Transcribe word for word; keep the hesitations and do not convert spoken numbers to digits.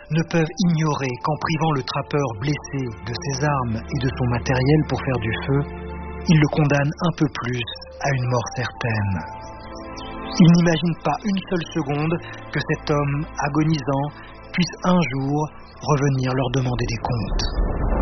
ne peuvent ignorer qu'en privant le trappeur blessé de ses armes et de son matériel pour faire du feu, ils le condamnent un peu plus à une mort certaine. Ils n'imaginent pas une seule seconde que cet homme agonisant puisse un jour revenir leur demander des comptes.